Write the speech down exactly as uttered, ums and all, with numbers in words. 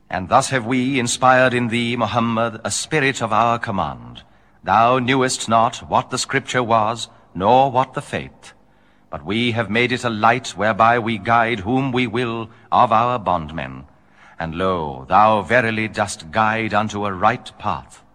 And thus have we inspired in thee, Muhammad, a spirit of our command. Thou knewest not what the scripture was, nor what the faith. But we have made it a light whereby we guide whom we will of our bondmen. And lo, thou verily dost guide unto a right path.